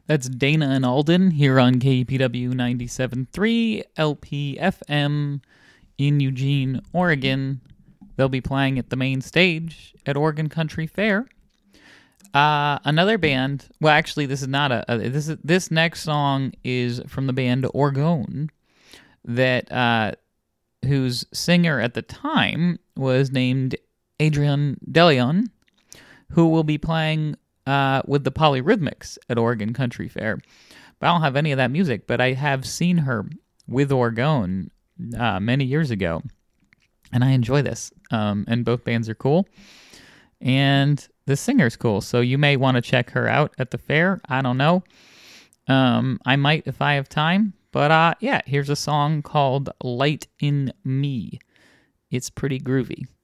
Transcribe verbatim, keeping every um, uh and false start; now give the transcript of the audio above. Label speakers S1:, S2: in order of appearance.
S1: That's Dana and Alden here on K P W ninety-seven point three L P F M in Eugene, Oregon. They'll be playing at the main stage at Oregon Country Fair. Uh, another band. Well, actually, this is not a. a this is this next song is from the band Orgone, that uh, whose singer at the time was named Adrian DeLeon, who will be playing uh, with the Polyrhythmics at Oregon Country Fair. But I don't have any of that music, but I have seen her with Orgone uh, many years ago, and I enjoy this. Um, and both bands are cool, and the singer's cool, so you may want to check her out at the fair. I don't know. Um, I might if I have time, but uh, yeah, here's a song called Light in Me. It's pretty groovy.